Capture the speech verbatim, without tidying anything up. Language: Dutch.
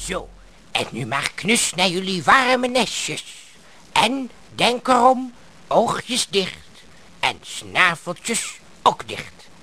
Zo, en nu maar knus naar jullie warme nestjes. En denk erom, oogjes dicht en snaveltjes ook dicht.